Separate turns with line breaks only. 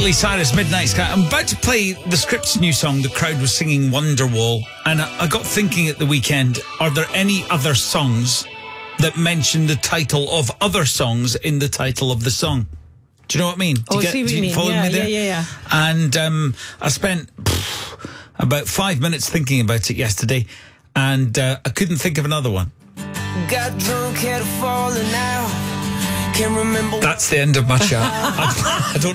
Miley Cyrus, Midnight Sky. I'm about to play the Scripts' new song. The crowd was singing Wonderwall. And I got thinking at the weekend, are there any other songs that mention the title of other songs in the title of the song? Do you know what I mean?
Oh, I see what you mean.
Follow me there?
Yeah.
And I spent about 5 minutes thinking about it yesterday, and I couldn't think of another one.
Got drunk, had a falling out. Can't remember.
That's the end of my chat. I don't